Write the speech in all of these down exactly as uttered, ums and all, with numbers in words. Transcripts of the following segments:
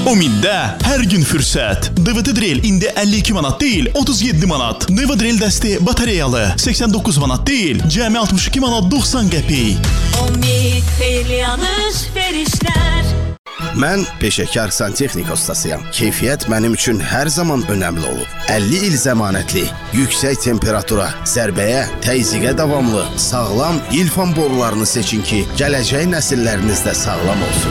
Umiddə hər gün fürsət. D V D drill indi əlli iki manat deyil, otuz yeddi manat. Neva drill dəsti batareyalı səksən doqquz manat deyil, cəmi altmış iki manat doxsan qəpik. Umid xeyirli alış-verişlər. Mən peşəkar santexnika ustasıyam. Keyfiyyət mənim üçün hər zaman önəmli olub. əlli il zəmanətli, yüksək temperatura, zərbəyə, təzyiqə davamlı, sağlam ilfan borularını seçin ki, gələcək nəsillərinizdə sağlam olsun.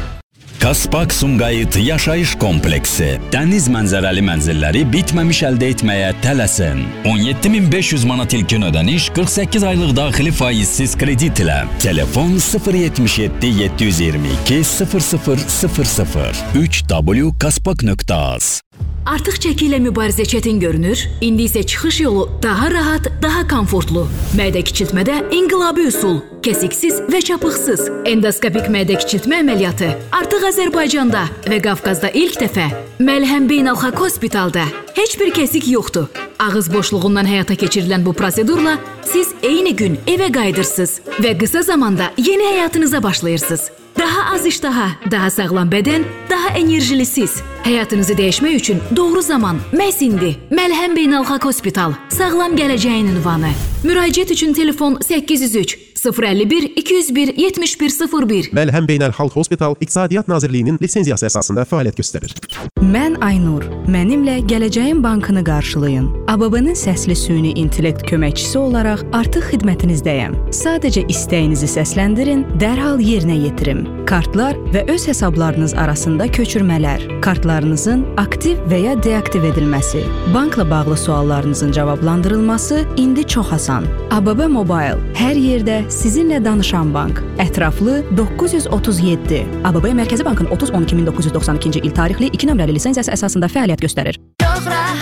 Kaspak Sumqayıt Yaşayış Kompleksi dəniz mənzərəli mənzilləri bitməmiş əldə etməyə tələsin. on yeddi min beş yüz manat ilkin ödəniş, qırx səkkiz aylıq daxili faizsiz kredit ilə. Telefon sıfır yetmiş yeddi yeddi yüz iyirmi iki sıfır sıfır sıfır sıfır üç w kaspak nöqtə az. Artıq çəki ilə mübarizə çətin görünür, indi isə çıxış yolu daha rahat, daha komfortlu. Mədə kiçiltmədə inqilabi üsul, kəsiksiz və çapıqsız endoskopik mədə kiçiltmə əməliyyatı artıq Azərbaycanda və Qafqazda ilk dəfə Məlhəm Beynəlxalq Hospitalda. Heç bir kəsik yoxdur. Ağız boşluğundan həyata keçirilən bu prosedurla siz eyni gün evə qayıdırsınız və qısa zamanda yeni həyatınıza başlayırsınız. Daha az iştaha, daha sağlam bədən, daha enerjili siz. Həyatınızı dəyişmək üçün doğru zaman məhz indi. Məlhəm Beynəlxalq Hospital, sağlam gələcəyin ünvanı. Müraciət üçün telefon səkkiz yüz üç sıfır əlli bir iki yüz bir yetmiş bir sıfır bir. Məlhəm Beynəlxalq Hospital İqtisadiyyat Nazirliyinin lisenziyası əsasında fəaliyyət göstərir. Mən Aynur. Mənimlə Gələcəyin Bankını qarşılayın. A B B-nin səsli süni intellekt köməkçisi olaraq artıq xidmətinizdəyəm. Sadəcə istəyinizi səsləndirin, dərhal yerinə yetirim. Kartlar və öz hesablarınız arasında köçürmələr, kartlarınızın aktiv və ya deaktiv edilməsi, bankla bağlı suallarınızın cavablandırılması indi çox asan. A B B Mobile hər yerdə sizinlə danışan bank. Ətraflı doqquz yüz otuz yeddi. A B B Mərkəzi Bankın otuz on iki min doqquz yüz doxsan ikinci il tarixli iki nömrəli lisenziyası əsasında fəaliyyət göstərir. Çox rahat.